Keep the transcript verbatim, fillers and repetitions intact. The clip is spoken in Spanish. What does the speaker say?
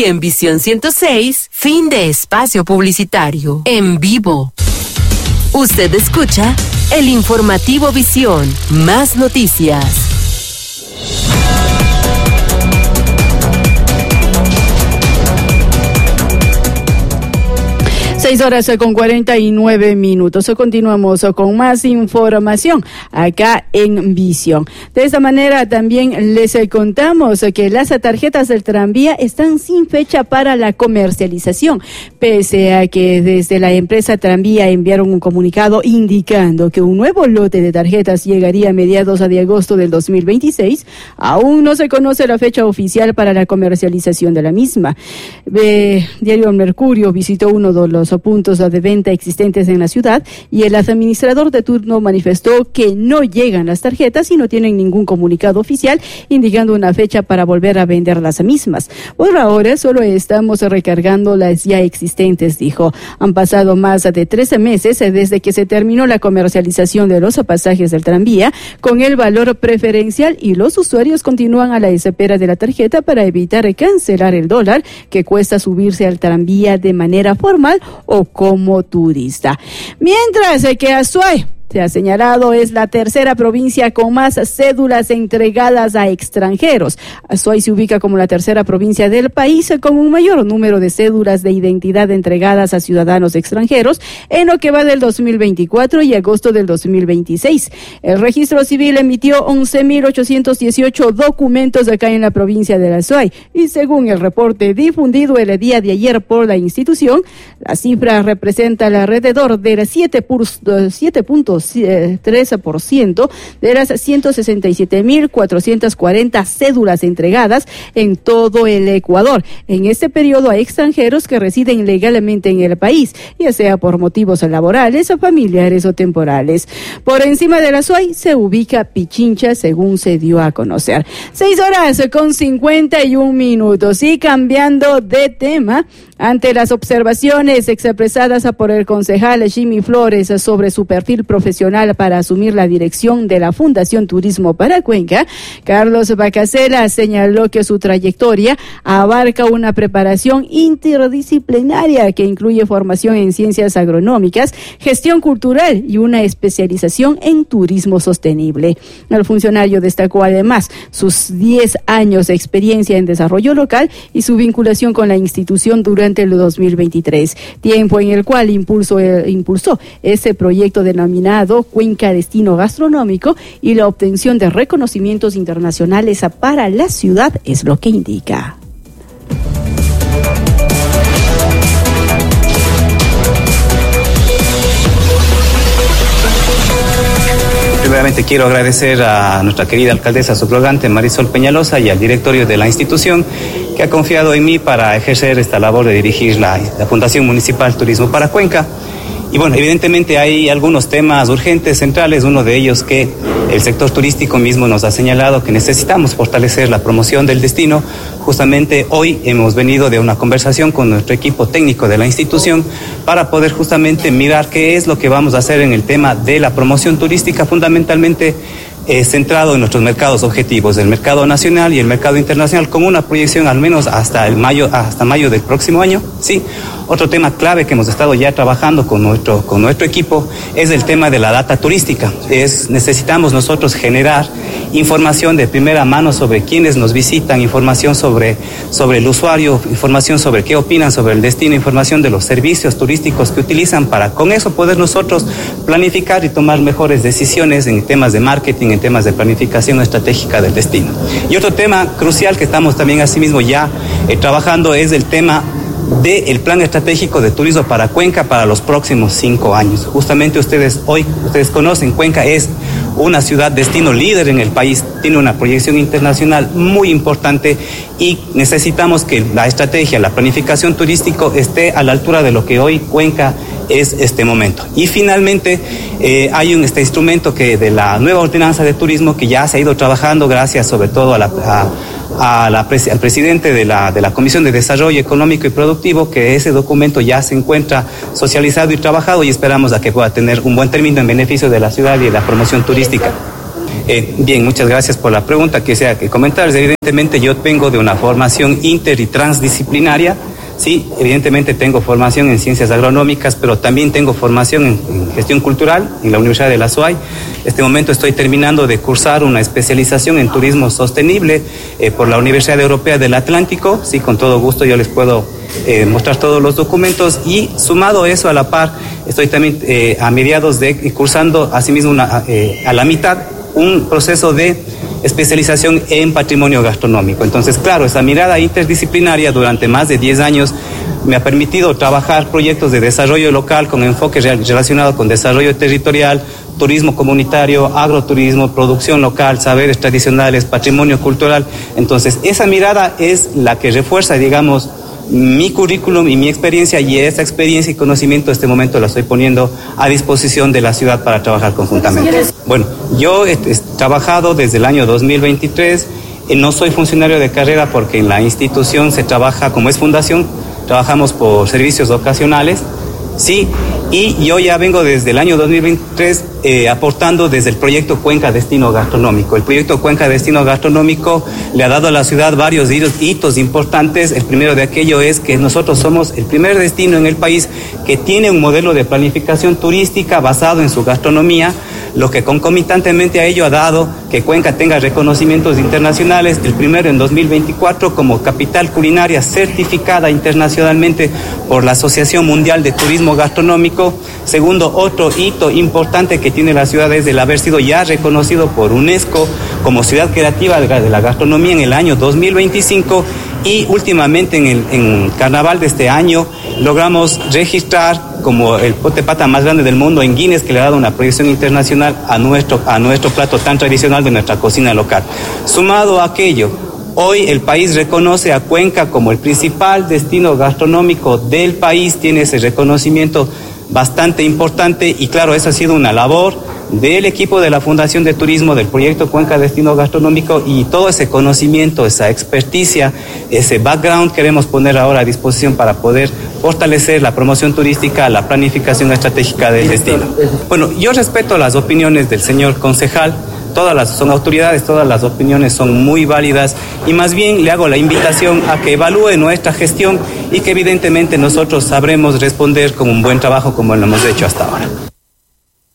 Y en Visión ciento seis, fin de espacio publicitario. En vivo. Usted escucha el informativo Visión. Más noticias. Seis horas con cuarenta y nueve minutos. Continuamos con más información acá en Visión. De esta manera también les contamos que las tarjetas del tranvía están sin fecha para la comercialización, pese a que desde la empresa Tranvía enviaron un comunicado indicando que un nuevo lote de tarjetas llegaría a mediados de agosto del dos mil veintiséis. Aún no se conoce la fecha oficial para la comercialización de la misma. Eh, Diario Mercurio visitó uno de los puntos de venta existentes en la ciudad y el administrador de turno manifestó que no llegan las tarjetas y no tienen ningún comunicado oficial indicando una fecha para volver a vender las mismas. Por ahora solo estamos recargando las ya existentes, dijo. Han pasado más de trece meses desde que se terminó la comercialización de los pasajes del tranvía con el valor preferencial y los usuarios continúan a la espera de la tarjeta para evitar cancelar el dólar que cuesta subirse al tranvía de manera formal o como turista. Mientras que Azuay se ha señalado es la tercera provincia con más cédulas entregadas a extranjeros. Azuay se ubica como la tercera provincia del país con un mayor número de cédulas de identidad entregadas a ciudadanos extranjeros en lo que va del dos mil veinticuatro y agosto del dos mil veintiséis. El registro civil emitió once mil ochocientos dieciocho documentos acá en la provincia de Azuay y según el reporte difundido el día de ayer por la institución, la cifra representa alrededor del siete punto trece por ciento de las ciento sesenta y siete mil cuatrocientas cuarenta cédulas entregadas en todo el Ecuador en este periodo a extranjeros que residen legalmente en el país, ya sea por motivos laborales, familiares o temporales. Por encima de la Azuay se ubica Pichincha, según se dio a conocer. Seis horas con cincuenta y un minutos. Y cambiando de tema, ante las observaciones expresadas por el concejal Jimmy Flores sobre su perfil profesional para asumir la dirección de la Fundación Turismo para Cuenca, Carlos Bacasela señaló que su trayectoria abarca una preparación interdisciplinaria que incluye formación en ciencias agronómicas, gestión cultural y una especialización en turismo sostenible. El funcionario destacó además sus diez años de experiencia en desarrollo local y su vinculación con la institución durante el dos mil veintitrés, tiempo en el cual impulsó, eh, impulsó ese proyecto denominado Cuenca Destino Gastronómico y la obtención de reconocimientos internacionales para la ciudad, es lo que indica. Primeramente quiero agradecer a nuestra querida alcaldesa subrogante Marisol Peñalosa y al directorio de la institución que ha confiado en mí para ejercer esta labor de dirigir la, la Fundación Municipal Turismo para Cuenca. Y bueno, evidentemente hay algunos temas urgentes, centrales, uno de ellos que el sector turístico mismo nos ha señalado que necesitamos fortalecer la promoción del destino. Justamente hoy hemos venido de una conversación con nuestro equipo técnico de la institución para poder justamente mirar qué es lo que vamos a hacer en el tema de la promoción turística, fundamentalmente Eh, centrado en nuestros mercados objetivos, el mercado nacional y el mercado internacional, con una proyección al menos hasta el mayo, hasta mayo del próximo año. Sí. Otro tema clave que hemos estado ya trabajando con nuestro, con nuestro equipo es el tema de la data turística. Es, necesitamos nosotros generar información de primera mano sobre quienes nos visitan, información sobre, sobre el usuario, información sobre qué opinan sobre el destino, información de los servicios turísticos que utilizan para con eso poder nosotros planificar y tomar mejores decisiones en temas de marketing, en temas de planificación estratégica del destino. Y otro tema crucial que estamos también asimismo ya eh, trabajando es el tema del plan estratégico de turismo para Cuenca para los próximos cinco años. Justamente ustedes hoy, ustedes conocen, Cuenca es una ciudad destino líder en el país, tiene una proyección internacional muy importante y necesitamos que la estrategia, la planificación turística esté a la altura de lo que hoy Cuenca es este momento. Y finalmente eh, hay un este instrumento que de la nueva ordenanza de turismo que ya se ha ido trabajando gracias sobre todo a la a, a la, al presidente de la, de la Comisión de Desarrollo Económico y Productivo, que ese documento ya se encuentra socializado y trabajado y esperamos a que pueda tener un buen término en beneficio de la ciudad y de la promoción turística. Eh, bien, muchas gracias por la pregunta. Quisiera que comentar, evidentemente yo vengo de una formación inter y transdisciplinaria. Sí, evidentemente tengo formación en ciencias agronómicas, pero también tengo formación en, en gestión cultural en la Universidad de la SUAY. En este momento estoy terminando de cursar una especialización en turismo sostenible eh, por la Universidad Europea del Atlántico. Sí, con todo gusto yo les puedo eh, mostrar todos los documentos, y sumado eso a la par, estoy también eh, a mediados de cursando asimismo una, eh, a la mitad un proceso de especialización en patrimonio gastronómico. Entonces, claro, esa mirada interdisciplinaria durante más de diez años me ha permitido trabajar proyectos de desarrollo local con enfoque relacionado con desarrollo territorial, turismo comunitario, agroturismo, producción local, saberes tradicionales, patrimonio cultural. Entonces, esa mirada es la que refuerza, digamos, mi currículum y mi experiencia, y esa experiencia y conocimiento en este momento la estoy poniendo a disposición de la ciudad para trabajar conjuntamente. Bueno, yo he, he trabajado desde el año dos mil veintitrés, eh, no soy funcionario de carrera porque en la institución se trabaja, como es fundación, trabajamos por servicios ocasionales, sí, y yo ya vengo desde el año dos mil veintitrés eh, aportando desde el proyecto Cuenca Destino Gastronómico. El proyecto Cuenca Destino Gastronómico le ha dado a la ciudad varios hitos importantes. El primero de aquello es que nosotros somos el primer destino en el país que tiene un modelo de planificación turística basado en su gastronomía, lo que concomitantemente a ello ha dado que Cuenca tenga reconocimientos internacionales, el primero en dos mil veinticuatro como capital culinaria certificada internacionalmente por la Asociación Mundial de Turismo Gastronómico. Segundo, otro hito importante que tiene la ciudad es el haber sido ya reconocido por UNESCO como ciudad creativa de la gastronomía en el año dos mil veinticinco, y últimamente en el en carnaval de este año logramos registrar como el pote pata más grande del mundo en Guinness, que le ha dado una proyección internacional a nuestro, a nuestro plato tan tradicional de nuestra cocina local. Sumado a aquello, hoy el país reconoce a Cuenca como el principal destino gastronómico del país, tiene ese reconocimiento bastante importante, y claro, eso ha sido una labor del equipo de la Fundación de Turismo del proyecto Cuenca Destino Gastronómico, y todo ese conocimiento, esa experticia, ese background queremos poner ahora a disposición para poder fortalecer la promoción turística, la planificación estratégica del destino. Bueno, yo respeto las opiniones del señor concejal. Todas las son autoridades, todas las opiniones son muy válidas, y más bien le hago la invitación a que evalúe nuestra gestión y que evidentemente nosotros sabremos responder con un buen trabajo como lo hemos hecho hasta ahora.